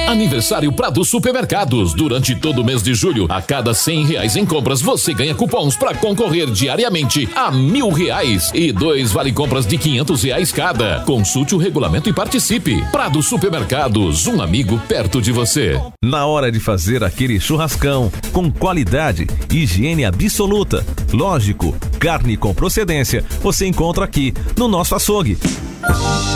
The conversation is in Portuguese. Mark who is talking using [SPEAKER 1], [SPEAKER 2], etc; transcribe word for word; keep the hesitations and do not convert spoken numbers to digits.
[SPEAKER 1] Aniversário Prado Supermercados. Durante todo o mês de julho, a cada cem reais em compras, você ganha cupons para concorrer diariamente a mil reais e dois vale compras de quinhentos reais cada. Consulte o regulamento e participe. Prado Supermercados, um amigo perto de você.
[SPEAKER 2] Na hora de fazer aquele churrascão com qualidade, higiene absoluta, lógico, carne com procedência, você encontra aqui no nosso açougue.